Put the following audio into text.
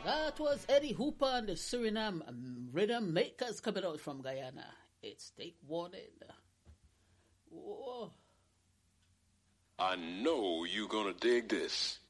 That was Eddie Hooper and the Suriname Rhythm Makers coming out from Guyana. It's Take Warning. Whoa. I know you're gonna dig this.